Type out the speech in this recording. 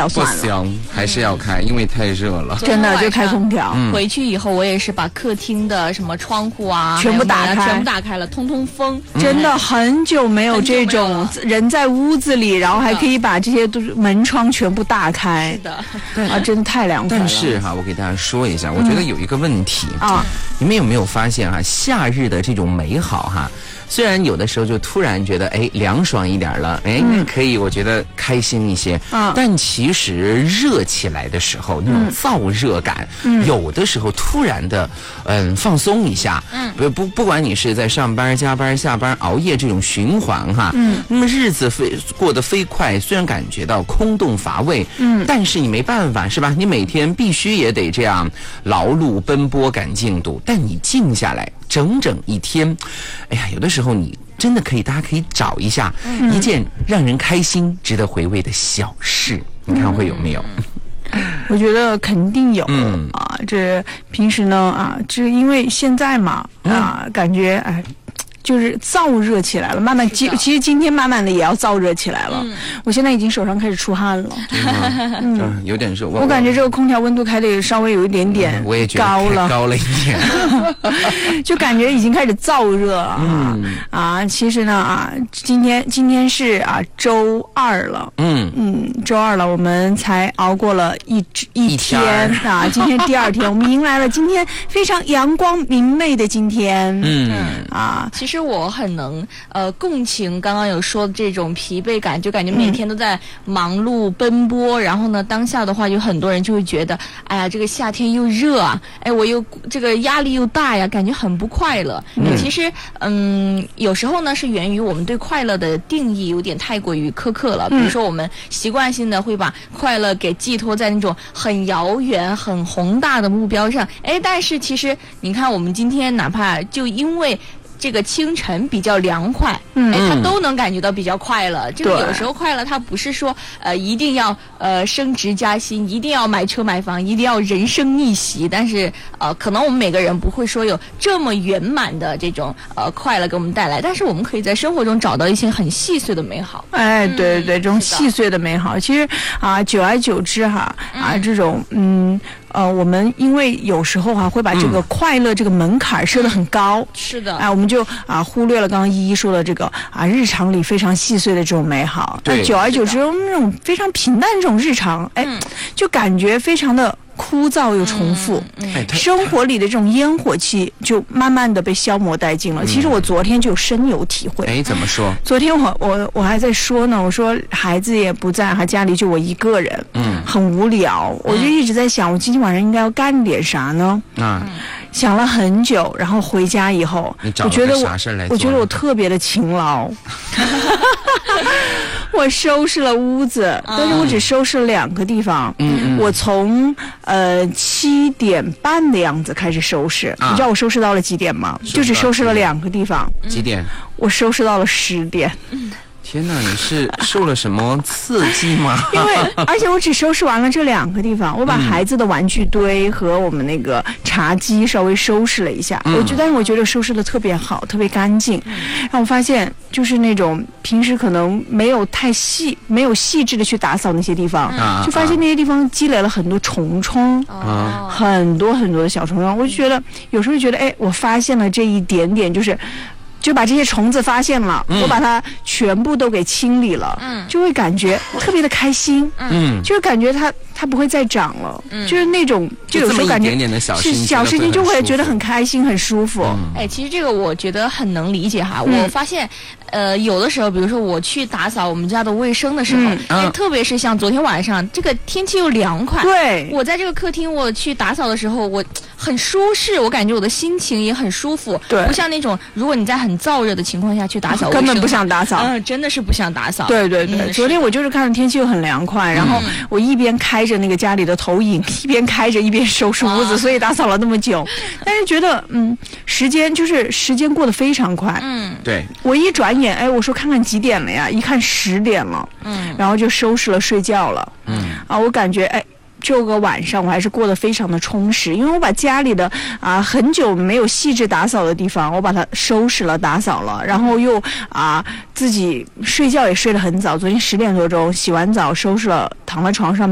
调算了。 不行，还是要开，因为太热了。 真的就开空调。 回去以后我也是把客厅的什么窗户啊全部打开， 全部打开了，通通风。 真的很久没有这种人在屋子里，然后还可以把这些门窗全部打开。 是的， 啊，真的太凉快了。 但是哈，我给大家说一下，我觉得有一个问题啊，你们有没有发现哈，夏日的这种美好哈？虽然有的时候就突然觉得凉爽一点了，可以我觉得开心一些，但其实热起来的时候那种燥热感，有的时候突然的放松一下，不管你是在上班、加班、下班、熬夜这种循环哈，那么日子过得飞快，虽然感觉到空洞乏味，但是你没办法是吧？你每天必须也得这样劳碌奔波赶进度，但你静下来整整一天，哎呀，有的时候你真的大家可以找一下一件让人开心、值得回味的小事，你看会有没有？ 我觉得肯定有啊，这平时呢啊，这因为现在嘛感觉就是燥热起来了，慢慢其实今天慢慢的也要燥热起来了。我现在已经手上开始出汗了， 有点热。 我感觉这个空调温度开的稍微有一点点我也觉得高了一点， 就感觉已经开始燥热了。其实呢今天是周二了，周二了，我们才熬过了一天今天第二天，我们迎来了今天非常阳光明媚的今天。 其实我很能共情刚刚有说的这种疲惫感，就感觉每天都在忙碌奔波，然后呢当下的话有很多人就会觉得哎呀这个夏天又热啊，我又这个压力又大呀，感觉很不快乐。其实有时候呢是源于我们对快乐的定义有点太过于苛刻了，比如说我们习惯性的会把快乐给寄托在那种很遥远很宏大的目标上，但是其实你看我们今天哪怕就因为这个清晨比较凉快，他都能感觉到比较快乐。这个有时候快乐，它不是说一定要升职加薪，一定要买车买房，一定要人生逆袭。但是可能我们每个人不会说有这么圆满的这种快乐给我们带来，但是我们可以在生活中找到一些很细碎的美好。对，这种细碎的美好，其实久而久之这种我们因为有时候会把这个快乐这个门槛设得很高， 是的， 我们就忽略了刚刚依依说的这个日常里非常细碎的这种美好。但久而久之，那种非常平淡这种日常，就感觉非常的枯燥又重复，生活里的这种烟火气就慢慢的被消磨殆尽了。其实我昨天就深有体会。 怎么说？ 昨天我还在说呢，我说孩子也不在，家里就我一个人，很无聊，我就一直在想，我今天晚上应该要干点啥呢？想了很久，然后回家以后，我觉得我特别的勤劳。我收拾了屋子，但是我只收拾了2个地方。我从7点半的样子开始收拾，你知道我收拾到了几点吗？就只收拾了2个地方。 几点？ 我收拾到了10点。 天哪，你是受了什么刺激吗？ 而且我只收拾完了这2个地方，我把孩子的玩具堆和我们那个茶几稍微收拾了一下，但是我觉得收拾的特别好，特别干净。然后我发现就是那种平时可能没有细致的去打扫那些地方，就发现那些地方积累了很多虫，很多很多的小虫。我就觉得有时候觉得我发现了这一点点，就把这些虫子发现了，我把它全部都给清理了，就会感觉特别的开心，就是感觉它不会再长了，就是那种就有时候感觉是小事情就会觉得很开心很舒服。 其实这个我觉得很能理解我发现有的时候比如说我去打扫我们家的卫生的时候，特别是像昨天晚上这个天气又凉快， 对， 我在这个客厅我去打扫的时候我很舒适，我感觉我的心情也很舒服， 对， 不像那种如果你在很燥热的情况下去打扫卫生， 根本不想打扫， 真的是不想打扫。 对，昨天我就是看着天气又很凉快，然后我一边开着那个家里的投影，一边开着一边收拾屋子，所以打扫了那么久。但是觉得时间过得非常快。 对， 我一转眼我说看看几点了呀，一看10点了，然后就收拾了睡觉了。我感觉这个晚上我还是过得非常的充实，因为我把家里的很久没有细致打扫的地方，我把它收拾了打扫了，然后又自己睡觉也睡得很早，昨天10点多钟洗完澡收拾了，躺在床上